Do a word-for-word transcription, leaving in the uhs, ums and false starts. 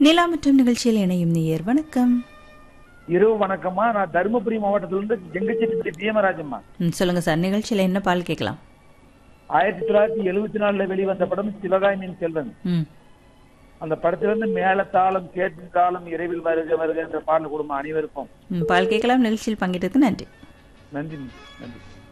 நிலா மற்றும் நிகழ்ச்சியில் இணையும் நேயர் வணக்கம். இரவு வணக்கம்மா. நான் தருமபுரி மாவட்டத்திலிருந்து ஜெங்கச்செட்டிப்பட்டி பீமராஜம்மா. ம், சொல்லுங்க சார், நிகழ்ச்சியில என்ன பால் கேட்கலாம்? ஆயிரத்தி தொள்ளாயிரத்தி எழுபத்தி நாலுல வெளிவந்த படம் சிவகாமியின் செல்வன். ம், அந்த படத்திலிருந்து மேல தாளம் கேட்டு தாளம் இரவில் வருக வருக என்ற பாடல் குடும்பம் அனைவருக்கும் ம், பால் கேட்கலாம். நிகழ்ச்சியில் பங்கேற்றதுக்கு நன்றி. நன்றி நன்றி.